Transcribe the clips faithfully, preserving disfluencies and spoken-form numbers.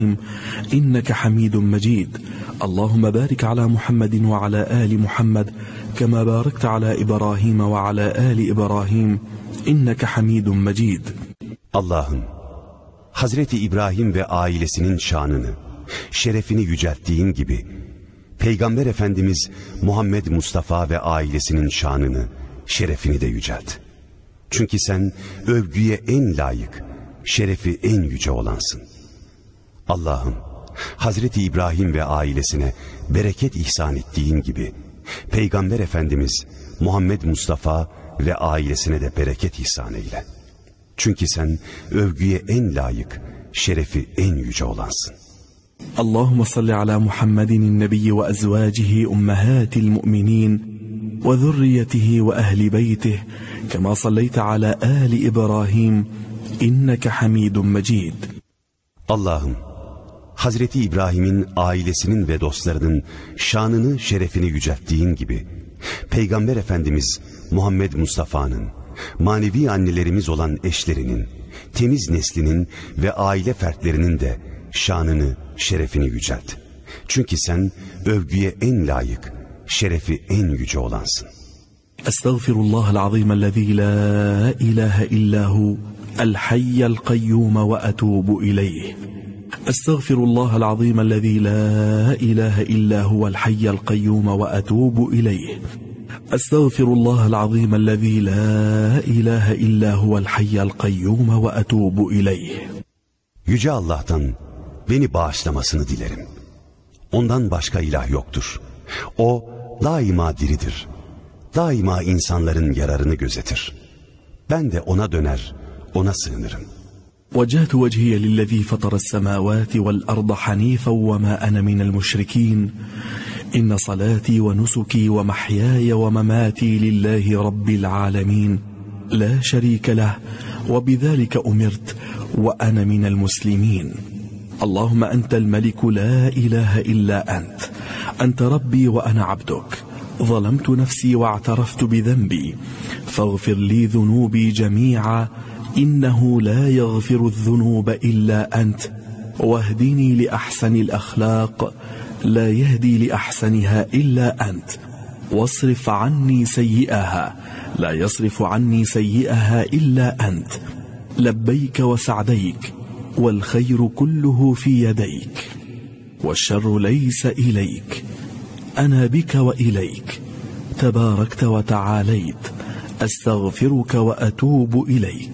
إنك حميد مجيد. اللهم بارك على محمد وعلى آل محمد كما باركت على إبراهيم وعلى آل إبراهيم إنك حميد مجيد. Allah'ım, Hazreti İbrahim ve ailesinin şanını, şerefini yücelttiğin gibi, Peygamber Efendimiz Muhammed Mustafa ve ailesinin şanını, şerefini de yücelt. Çünkü sen övgüye en layık, şerefi en yüce olansın. Allah'ım, Hazreti İbrahim ve ailesine bereket ihsan ettiğin gibi, Peygamber Efendimiz Muhammed Mustafa ve ailesine de bereket ihsan eyle. Çünkü sen övgüye en layık, şerefi en yüce olansın. Allahümme salli ala Muhammedin nebiyyi ve ezvacihi ummahatil mu'minin ve zürriyetihi ve ehli beytih kema salleyte ala ali İbrahim inneke hamidun mecid. Allah'ım, Hazreti İbrahim'in ailesinin ve dostlarının şanını, şerefini yücelttiğin gibi, Peygamber Efendimiz Muhammed Mustafa'nın, manevi annelerimiz olan eşlerinin, temiz neslinin ve aile fertlerinin de şanını, şerefini yücelt. Çünkü sen övgüye en layık, şerefi en yüce olansın. Estağfirullahal azimellezî la ilahe illahu el hayyel kayyum ve etûbu ileyh. Estağfirullahal azimellezî la ilahe illahu el hayyel kayyum ve etûbu ileyh. Estağfirullahal azimellezî la ilahe illahu el hayyel kayyum ve etûbu ileyh. Yüce Allah'tan beni bağışlamasını dilerim. Ondan başka ilah yoktur. O daima diridir. Daima insanların yararını gözetir. Ben de ona döner, ona sığınırım. وجهت وجهي للذي فطر السماوات والأرض حنيفا وما أنا من المشركين إن صلاتي ونسكي ومحياي ومماتي لله رب العالمين لا شريك له وبذلك أمرت وأنا من المسلمين. اللهم أنت الملك لا إله إلا أنت أنت ربي وأنا عبدك ظلمت نفسي واعترفت بذنبي فاغفر لي ذنوبي جميعا إنه لا يغفر الذنوب إلا أنت واهدني لأحسن الأخلاق لا يهدي لأحسنها إلا أنت واصرف عني سيئها لا يصرف عني سيئها إلا أنت لبيك وسعديك والخير كله في يديك والشر ليس إليك أنا بك وإليك تباركت وتعاليت أستغفرك وأتوب إليك.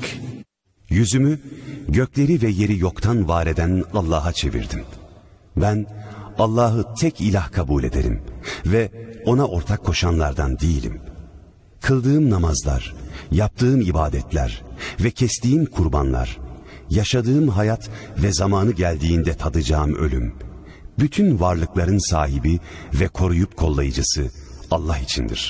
Yüzümü gökleri ve yeri yoktan var eden Allah'a çevirdim. Ben Allah'ı tek ilah kabul ederim ve ona ortak koşanlardan değilim. Kıldığım namazlar, yaptığım ibadetler ve kestiğim kurbanlar, yaşadığım hayat ve zamanı geldiğinde tadacağım ölüm, bütün varlıkların sahibi ve koruyup kollayıcısı Allah içindir.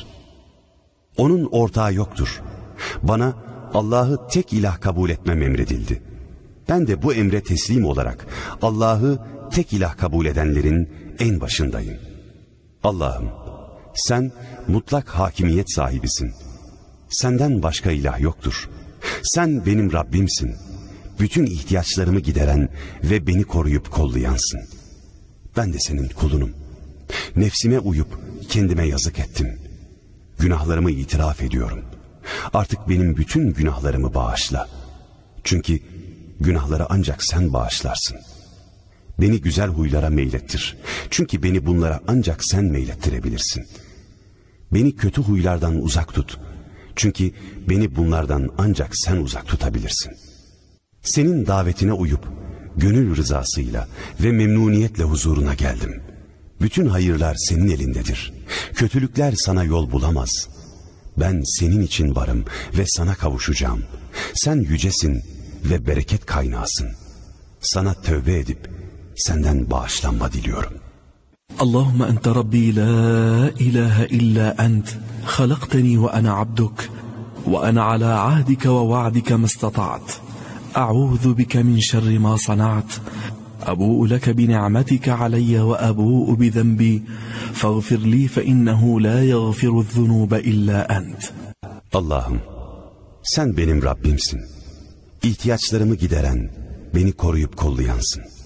Onun ortağı yoktur. Bana Allah'ı tek ilah kabul etmem emredildi. Ben de bu emre teslim olarak Allah'ı tek ilah kabul edenlerin en başındayım. Allah'ım, sen mutlak hakimiyet sahibisin. Senden başka ilah yoktur. Sen benim Rabbimsin. Bütün ihtiyaçlarımı gideren ve beni koruyup kollayansın. Ben de senin kulunum. Nefsime uyup kendime yazık ettim. Günahlarımı itiraf ediyorum. Artık benim bütün günahlarımı bağışla. Çünkü günahları ancak sen bağışlarsın. Beni güzel huylara meylettir. Çünkü beni bunlara ancak sen meylettirebilirsin. Beni kötü huylardan uzak tut. Çünkü beni bunlardan ancak sen uzak tutabilirsin. Senin davetine uyup gönül rızasıyla ve memnuniyetle huzuruna geldim. Bütün hayırlar senin elindedir. Kötülükler sana yol bulamaz. Ben senin için varım ve sana kavuşacağım. Sen yücesin ve bereket kaynağısın. Sana tövbe edip senden bağışlanma diliyorum. Allahümme ente Rabbi la ilahe illa ent halakteni ve ana abduk ve ana ala ahdike ve va'dike mestata'at. A'udhu bike min şerri ma sana'at. أبوء لك بنعمتك علي وأبوء بذنبي فاغفر لي فإنه لا يغفر الذنوب إلا أنت. Allah'ım, sen benim Rabbimsin. İhtiyaçlarımı gideren, beni koruyup kollayansın.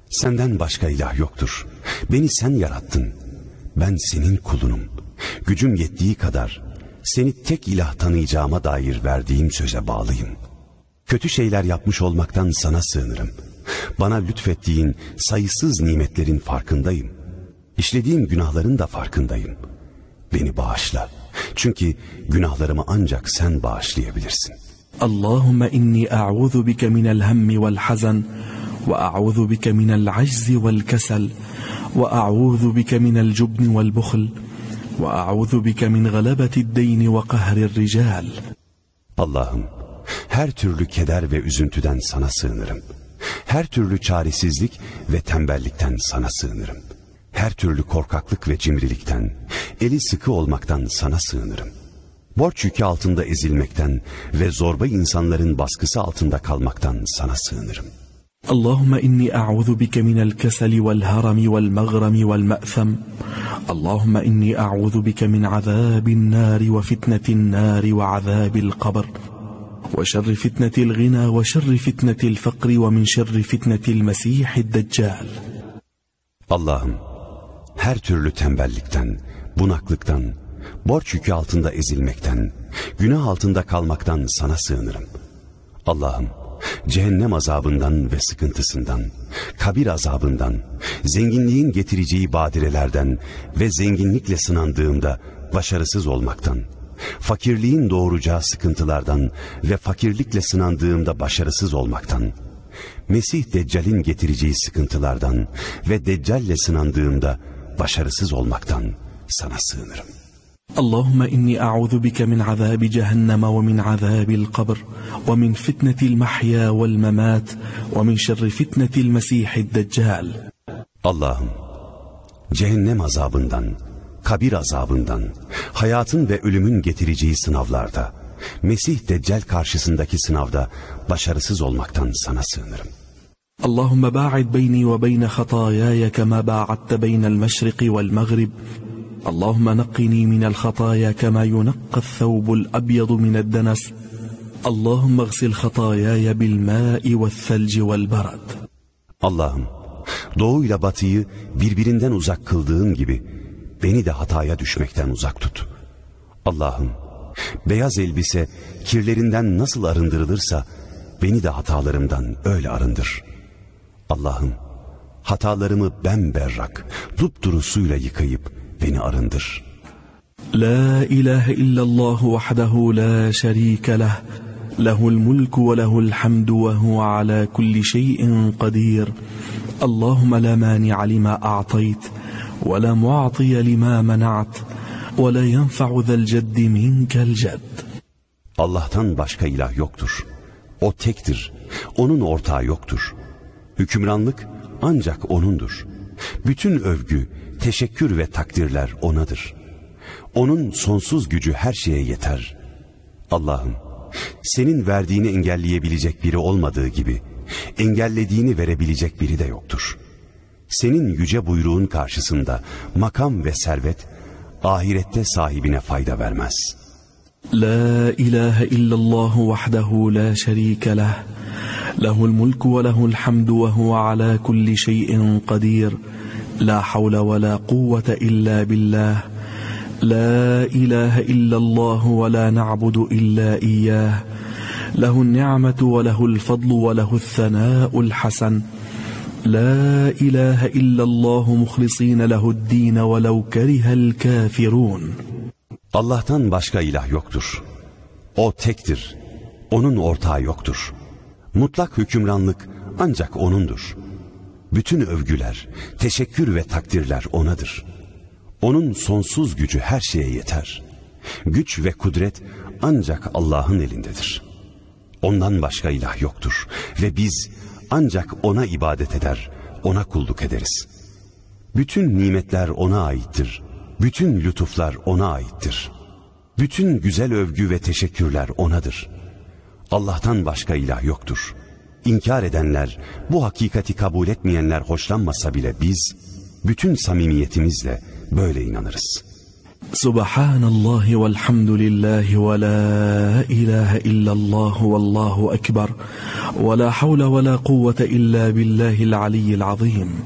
Senden başka ilah yoktur. Beni sen yarattın. Ben senin kulunum. Gücüm yettiği kadar seni tek ilah tanıyacağıma dair verdiğim söze bağlıyım. Kötü şeyler yapmış olmaktan sana sığınırım. Bana lütfettiğin sayısız nimetlerin farkındayım. İşlediğim günahların da farkındayım. Beni bağışla. Çünkü günahlarımı ancak sen bağışlayabilirsin. Allahümme inni a'udhu bike minel hemmi vel hazan ve a'udhu bike minel aczi vel kesel ve a'udhu bike minel cubni vel buhl ve a'udhu bike min galabetid deyni ve kahrir rical. Allah'ım, her türlü keder ve üzüntüden sana sığınırım. Her türlü çaresizlik ve tembellikten sana sığınırım. Her türlü korkaklık ve cimrilikten, eli sıkı olmaktan sana sığınırım. Borç yükü altında ezilmekten ve zorba insanların baskısı altında kalmaktan sana sığınırım. Allahümme inni a'udhu bike minel keseli vel harami vel mağrami vel me'tham. Allahümme inni a'udhu bike min azabin nari ve fitnetin nari ve azabil kabr. Ve şerri fitnetil gina ve şerri fitnetil fakri ve min şerri fitnetil mesihid deccal. Allah'ım, her türlü tembellikten, bunaklıktan, borç yükü altında ezilmekten, günah altında kalmaktan sana sığınırım. Allah'ım, cehennem azabından ve sıkıntısından, kabir azabından, zenginliğin getireceği badirelerden ve zenginlikle sınandığımda başarısız olmaktan, fakirliğin doğuracağı sıkıntılardan ve fakirlikle sınandığımda başarısız olmaktan, Mesih Deccal'in getireceği sıkıntılardan ve Deccal'le sınandığımda başarısız olmaktan sana sığınırım. Allahümme inni a'udhu bike min azabi cehenneme ve min azabil kabr ve min fitnetil mahya vel memat ve min şerri fitnetil mesihid deccal. Allah'ım, cehennem azabından, kabir azabından, hayatın ve ölümün getireceği sınavlarda, Mesih Deccal karşısındaki sınavda başarısız olmaktan sana sığınırım. Allahümme ba'id beyni ve beyne hatayaya kema ba'adte beynel meşriki vel mağrib. Allahümme naqqini minel hataya kema yunaqqas thawbul abyadu mined denas. Allahümme gsil hatayaya bil ma'i vel thelci vel barad. Allah'ım, doğuyla batıyı birbirinden uzak kıldığın gibi beni de hataya düşmekten uzak tut. Allah'ım, beyaz elbise kirlerinden nasıl arındırılırsa beni de hatalarımdan öyle arındır. Allah'ım, hatalarımı bemberrak, dupduru suyla yıkayıp beni arındır. La ilahe illallah vahdehu la şerike leh, lehul mulku ve lehul hamdu ve huve ala kulli şeyin kadir. Allahümme la mani'a lima a'tayt ve la mu'atiye lima mena'at ve la yenfa'u zel ceddi minkel cedd. Allah'tan başka ilah yoktur. O tektir. Onun ortağı yoktur. Hükümranlık ancak O'nundur. Bütün övgü, teşekkür ve takdirler O'nadır. O'nun sonsuz gücü her şeye yeter. Allah'ım, senin verdiğini engelleyebilecek biri olmadığı gibi, engellediğini verebilecek biri de yoktur. Senin yüce buyruğun karşısında makam ve servet, ahirette sahibine fayda vermez. La ilahe illallah vahdehu la şerike leh, lehul mulku ve lehul hamdu ve huve ala kulli şeyin kadir. La havle ve la kuvvete illa billah. La ilahe illallah ve la na'budu illa iyyah. Lehun ni'metu ve lehul fadlu ve lehul thanâ'ul hasan. La ilahe illallah muhlisîne lehu'd-dîne ve lev kerihel kâfirûn. Allah'tan başka ilah yoktur. O tektir. Onun ortağı yoktur. Mutlak hükümranlık ancak O'nundur. Bütün övgüler, teşekkür ve takdirler O'nadır. O'nun sonsuz gücü her şeye yeter. Güç ve kudret ancak Allah'ın elindedir. Ondan başka ilah yoktur ve biz ancak O'na ibadet eder, O'na kulluk ederiz. Bütün nimetler O'na aittir. Bütün lütuflar O'na aittir. Bütün güzel övgü ve teşekkürler O'nadır. Allah'tan başka ilah yoktur. İnkar edenler, bu hakikati kabul etmeyenler hoşlanmasa bile biz, bütün samimiyetimizle böyle inanırız. Subhanallahi velhamdülillahi ve la ilahe illallah vallahu ekber ve la havle ve la kuvvete illa billahil aliyyil azim.